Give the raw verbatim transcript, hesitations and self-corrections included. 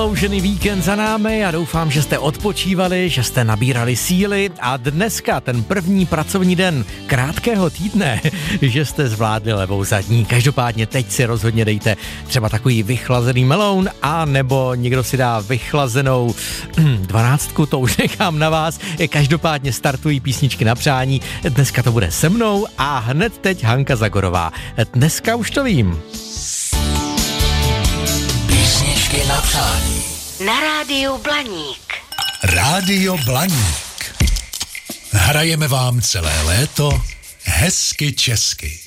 Prodloužený víkend za námi a doufám, že jste odpočívali, že jste nabírali síly a dneska, ten první pracovní den krátkého týdne, že jste zvládli levou zadní. Každopádně teď si rozhodně dejte třeba takový vychlazený meloun a nebo někdo si dá vychlazenou dvanáctku, to už nechám na vás. Každopádně startují písničky na přání. Dneska to bude se mnou a hned teď Hanka Zagorová. Dneska už to vím. Písničky na přání. Na rádiu Blaník. Rádio Blaník. Hrajeme vám celé léto hezky česky.